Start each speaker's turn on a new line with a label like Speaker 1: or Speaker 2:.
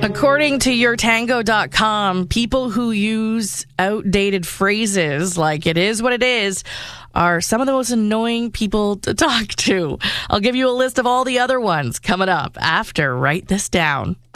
Speaker 1: According to yourtango.com, people who use outdated phrases like "it is what it is" are some of the most annoying people to talk to. I'll give you a list of all the other ones coming up after Write This Down.